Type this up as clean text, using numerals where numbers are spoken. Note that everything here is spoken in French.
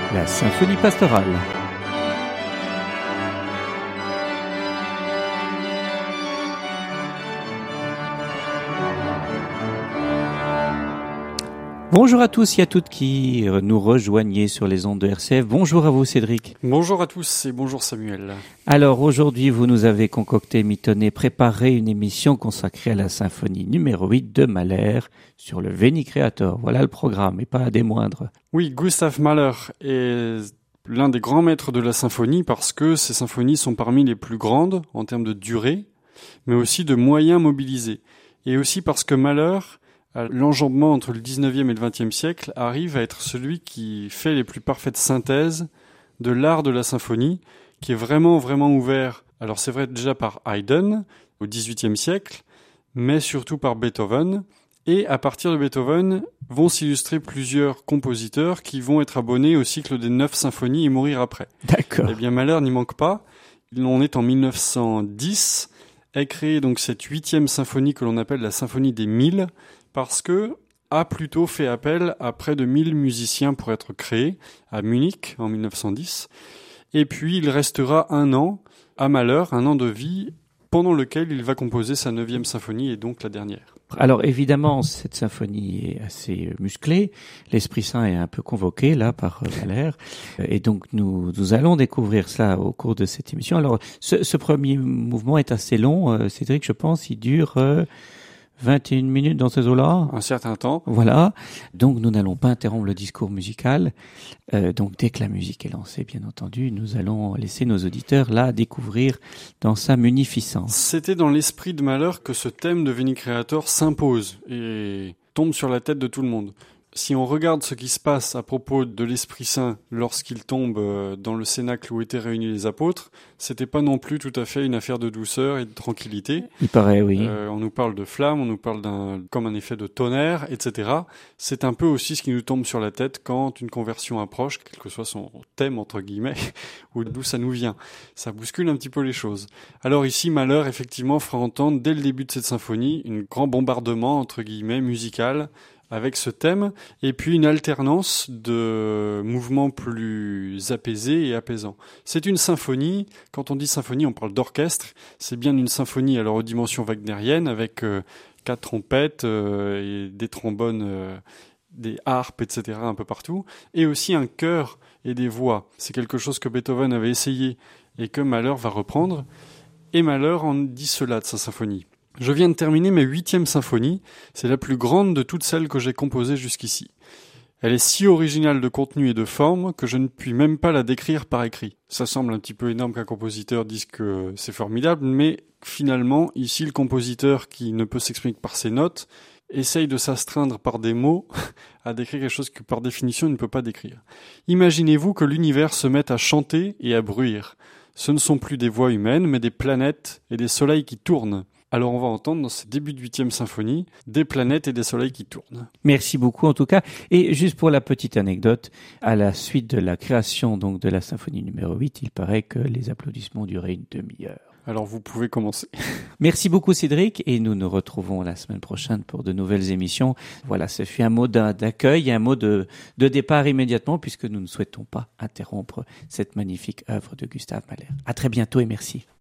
La symphonie pastorale. Bonjour à tous et à toutes qui nous rejoignez sur les ondes de RCF. Bonjour à vous Cédric. Bonjour à tous et bonjour Samuel. Alors aujourd'hui vous nous avez concocté, mitonné, préparé une émission consacrée à la symphonie numéro 8 de Mahler sur le Veni Creator. Voilà le programme et pas des moindres. Oui, Gustav Mahler est l'un des grands maîtres de la symphonie parce que ses symphonies sont parmi les plus grandes en termes de durée, mais aussi de moyens mobilisés. Et aussi parce que Mahler, à l'enjambement entre le 19e et le 20e siècle, arrive à être celui qui fait les plus parfaites synthèses de l'art de la symphonie, qui est vraiment ouvert. Alors c'est vrai déjà par Haydn au 18e siècle, mais surtout par Beethoven. Et à partir de Beethoven vont s'illustrer plusieurs compositeurs qui vont être abonnés au cycle des 9 symphonies et mourir après. D'accord. Eh bien Mahler n'y manque pas. On est en 1910, est créée donc cette 8e symphonie que l'on appelle la symphonie des 1000, parce que a plutôt fait appel à près de 1000 musiciens pour être créés à Munich en 1910. Et puis il restera un an à Mahler, un an de vie, pendant lequel il va composer sa 9e symphonie et donc la dernière. Alors évidemment, cette symphonie est assez musclée. L'Esprit Saint est un peu convoqué là par Mahler, et donc nous allons découvrir cela au cours de cette émission. Alors ce premier mouvement est assez long, Cédric, je pense, il dure 21 minutes dans ces eaux-là. Un certain temps. Voilà. Donc, nous n'allons pas interrompre le discours musical. Donc, dès que la musique est lancée, bien entendu, nous allons laisser nos auditeurs là découvrir dans sa munificence. C'était dans l'esprit de Mahler que ce thème de Veni Creator s'impose et tombe sur la tête de tout le monde. Si on regarde ce qui se passe à propos de l'Esprit Saint lorsqu'il tombe dans le cénacle où étaient réunis les apôtres, c'était pas non plus tout à fait une affaire de douceur et de tranquillité. Il paraît, oui. On nous parle de flammes, on nous parle comme un effet de tonnerre, etc. C'est un peu aussi ce qui nous tombe sur la tête quand une conversion approche, quel que soit son thème, entre guillemets, ou d'où ça nous vient. Ça bouscule un petit peu les choses. Alors ici, Mahler, effectivement, fera entendre, dès le début de cette symphonie, un grand bombardement, entre guillemets, musical, avec ce thème, et puis une alternance de mouvements plus apaisés et apaisants. C'est une symphonie. Quand on dit symphonie, on parle d'orchestre. C'est bien une symphonie alors aux dimensions wagnériennes, avec 4 trompettes et des trombones, des harpes, etc. un peu partout, et aussi un chœur et des voix. C'est quelque chose que Beethoven avait essayé et que Mahler va reprendre. Et Mahler en dit cela de sa symphonie. Je viens de terminer ma 8e symphonie, c'est la plus grande de toutes celles que j'ai composées jusqu'ici. Elle est si originale de contenu et de forme que je ne puis même pas la décrire par écrit. Ça semble un petit peu énorme qu'un compositeur dise que c'est formidable, mais finalement, ici, le compositeur qui ne peut s'exprimer que par ses notes essaye de s'astreindre par des mots à décrire quelque chose que par définition il ne peut pas décrire. Imaginez-vous que l'univers se mette à chanter et à bruire. Ce ne sont plus des voix humaines, mais des planètes et des soleils qui tournent. Alors on va entendre dans ce début de 8e symphonie des planètes et des soleils qui tournent. Merci beaucoup en tout cas. Et juste pour la petite anecdote, à la suite de la création donc de la symphonie numéro 8, il paraît que les applaudissements duraient une demi-heure. Alors vous pouvez commencer. Merci beaucoup Cédric, et nous nous retrouvons la semaine prochaine pour de nouvelles émissions. Voilà, ce fut un mot d'accueil et un mot de départ immédiatement, puisque nous ne souhaitons pas interrompre cette magnifique œuvre de Gustav Mahler. À très bientôt et merci.